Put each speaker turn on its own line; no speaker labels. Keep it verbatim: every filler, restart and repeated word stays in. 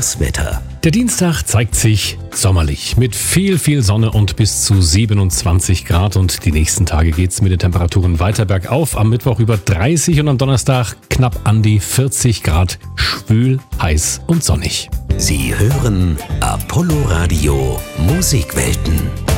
Das Wetter.
Der Dienstag zeigt sich sommerlich mit viel, viel Sonne und bis zu siebenundzwanzig Grad. Und die nächsten Tage geht's mit den Temperaturen weiter bergauf. Am Mittwoch über dreißig und am Donnerstag knapp an die vierzig Grad. Schwül, heiß und sonnig.
Sie hören Apollo Radio Musikwelten.